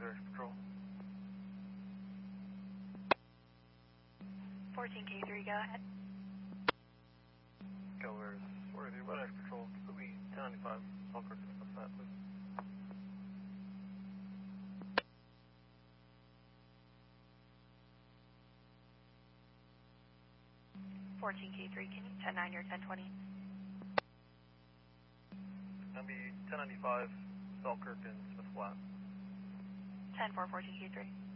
Direct Patrol. 14K3, go ahead. Delaware is worthy. Direct Patrol, we 1095, Selkirk, what's that, please? K3, can you 10-9 or 10-20? That'll be 1095, Selkirk and Smith Flat. 10-4, 14K3.